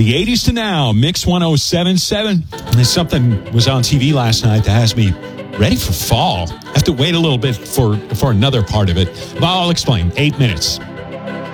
The 80s to now, Mix 107.7. Something was on TV last night that has me ready for fall. I have to wait a little bit for another part of it. Well, I'll explain. 8 minutes.